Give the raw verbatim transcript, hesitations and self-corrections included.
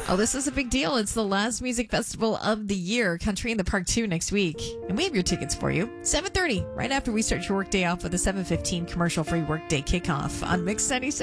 Oh, this is a big deal. It's the last music festival of the year, Country in the Park two next week. And we have your tickets for you. seven thirty, right after we start your workday off with a seven fifteen commercial-free workday kickoff on Mix ninety-seven.